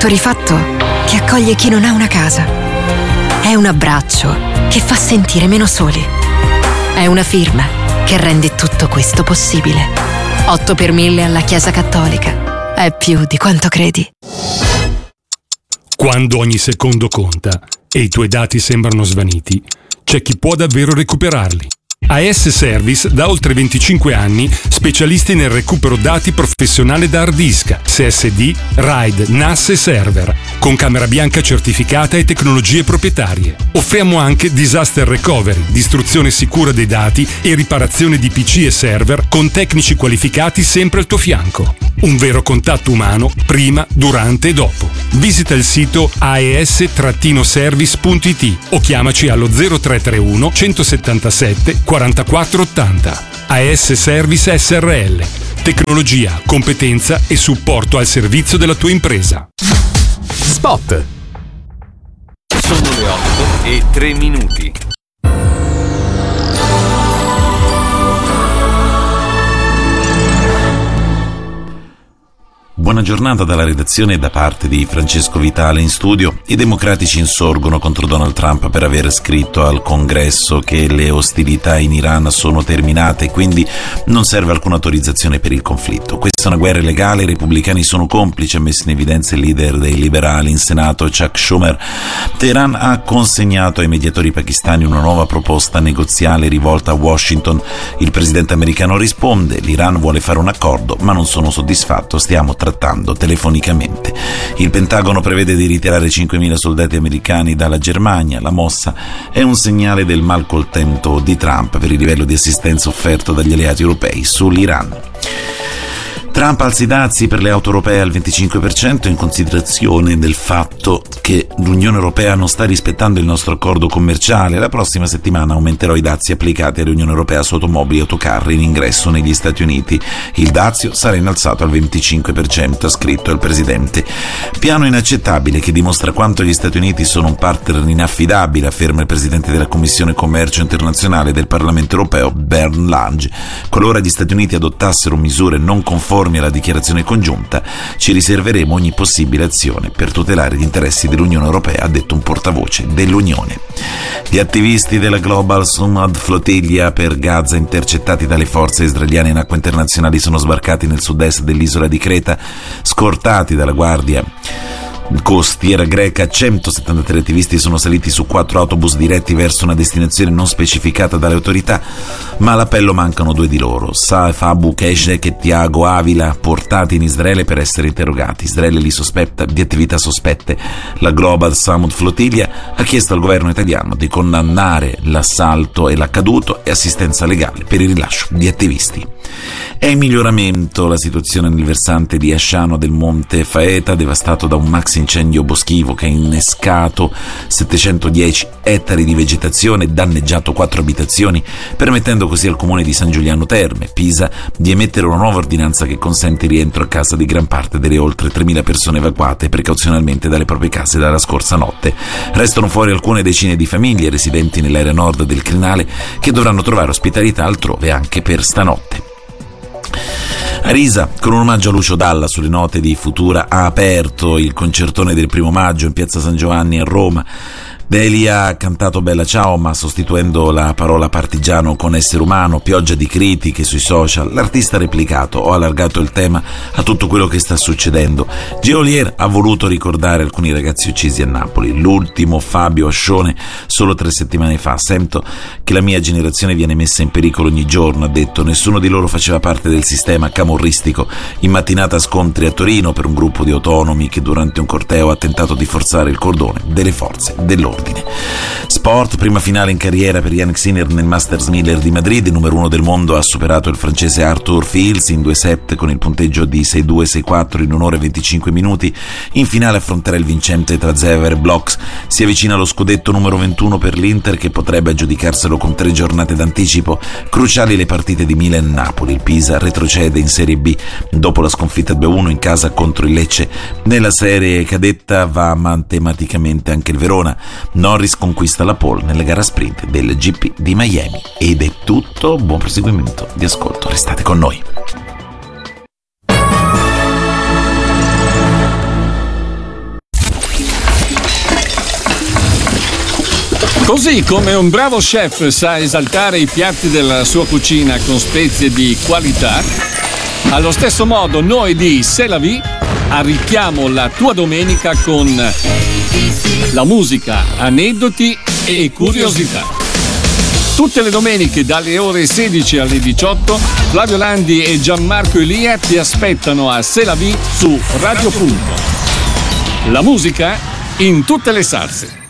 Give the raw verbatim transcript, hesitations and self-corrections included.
fatto rifatto che accoglie chi non ha una casa. È un abbraccio che fa sentire meno soli. È una firma che rende tutto questo possibile. otto per mille alla Chiesa Cattolica. È più di quanto credi. Quando ogni secondo conta e i tuoi dati sembrano svaniti, c'è chi può davvero recuperarli. A S Service da oltre venticinque anni, specialisti nel recupero dati professionale da hard disk, S S D, RAID, N A S e server, con camera bianca certificata e tecnologie proprietarie. Offriamo anche disaster recovery, distruzione sicura dei dati e riparazione di P C e server con tecnici qualificati sempre al tuo fianco. Un vero contatto umano prima, durante e dopo. Visita il sito a e s service punto i t o chiamaci allo zero tre tre uno centosettantasette quarantaquattro ottanta. A S Service S R L. Tecnologia, competenza e supporto al servizio della tua impresa. Spot. Sono le otto e tre minuti. Buona giornata dalla redazione da parte di Francesco Vitale. In studio, i democratici insorgono contro Donald Trump per aver scritto al Congresso che le ostilità in Iran sono terminate e quindi non serve alcuna autorizzazione per il conflitto. Questa è una guerra illegale, i repubblicani sono complici, ha messo in evidenza il leader dei liberali in Senato, Chuck Schumer. Teheran ha consegnato ai mediatori pakistani una nuova proposta negoziale rivolta a Washington. Il presidente americano risponde: l'Iran vuole fare un accordo, ma non sono soddisfatto, stiamo trattando telefonicamente. Il Pentagono prevede di ritirare cinquemila soldati americani dalla Germania. La mossa è un segnale del malcontento di Trump per il livello di assistenza offerto dagli alleati europei sull'Iran. Trump alza i dazi per le auto europee al venticinque per cento in considerazione del fatto che l'Unione Europea non sta rispettando il nostro accordo commerciale. La prossima settimana aumenterò i dazi applicati all'Unione Europea su automobili e autocarri in ingresso negli Stati Uniti. Il dazio sarà innalzato al venticinque per cento, ha scritto il presidente. Piano inaccettabile che dimostra quanto gli Stati Uniti sono un partner inaffidabile, afferma il presidente della Commissione Commercio Internazionale del Parlamento Europeo, Bernd Lange. Qualora gli Stati Uniti adottassero misure non conformi alla dichiarazione congiunta, ci riserveremo ogni possibile azione per tutelare gli interessi dell'Unione Europea, ha detto un portavoce dell'Unione. Gli attivisti della Global Summit Flotilla per Gaza, intercettati dalle forze israeliane in acque internazionali, sono sbarcati nel sud-est dell'isola di Creta, scortati dalla guardia costiera greca. centosettantatré attivisti sono saliti su quattro autobus diretti verso una destinazione non specificata dalle autorità, ma all'appello mancano due di loro, Saif Abu Keshek e Tiago Avila, portati in Israele per essere interrogati. Israele li sospetta di attività sospette. La Global Summit Flotilla ha chiesto al governo italiano di condannare l'assalto e l'accaduto e assistenza legale per il rilascio di attivisti. È in miglioramento la situazione nel versante di Asciano del Monte Faeta, devastato da un maxi incendio boschivo che ha innescato settecentodieci ettari di vegetazione e danneggiato quattro abitazioni, permettendo così al comune di San Giuliano Terme, Pisa, di emettere una nuova ordinanza che consente il rientro a casa di gran parte delle oltre tremila persone evacuate precauzionalmente dalle proprie case dalla scorsa notte. Restano fuori alcune decine di famiglie residenti nell'area nord del Crinale che dovranno trovare ospitalità altrove anche per stanotte. Arisa, con un omaggio a Lucio Dalla sulle note di Futura, ha aperto il concertone del primo maggio in piazza San Giovanni a Roma. Delia ha cantato Bella Ciao, ma sostituendo la parola partigiano con essere umano, pioggia di critiche sui social. L'artista ha replicato: ho allargato il tema a tutto quello che sta succedendo. Geolier ha voluto ricordare alcuni ragazzi uccisi a Napoli. L'ultimo, Fabio Ascione, solo tre settimane fa. Sento che la mia generazione viene messa in pericolo ogni giorno, ha detto. Nessuno di loro faceva parte del sistema camorristico. In mattinata scontri a Torino per un gruppo di autonomi che durante un corteo ha tentato di forzare il cordone delle forze dell'ordine. Sport, prima finale in carriera per Yannick Sinner nel Masters Miller di Madrid. Il numero uno del mondo ha superato il francese Arthur Fils in due set con il punteggio di sei due sei quattro in un'ora e venticinque minuti. In finale affronterà il vincente tra Zverev e Bloch. Si avvicina allo scudetto numero ventuno per l'Inter, che potrebbe aggiudicarselo con tre giornate d'anticipo. Cruciali le partite di Milan-Napoli. Il Pisa retrocede in Serie B dopo la sconfitta due a uno in casa contro il Lecce. Nella serie cadetta va matematicamente anche il Verona. Norris conquista la pole nella gara sprint del G P di Miami. Ed è tutto, buon proseguimento di ascolto, restate con noi. Così come un bravo chef sa esaltare i piatti della sua cucina con spezie di qualità, allo stesso modo noi di C'est la vie arricchiamo la tua domenica con la musica, aneddoti e curiosità. Tutte le domeniche dalle ore sedici alle diciotto Flavio Landi e Gianmarco Elia ti aspettano a C'est la vie su Radio Punto. La musica in tutte le salse.